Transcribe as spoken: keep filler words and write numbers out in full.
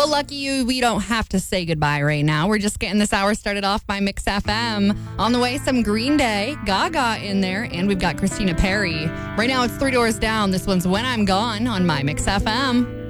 Well, lucky you, we don't have to say goodbye right now. We're just getting this hour started off by Mix F M. On the way, some Green Day, Gaga in there, and we've got Christina Perri. Right now, it's three doors down. This one's When I'm Gone on My Mix F M.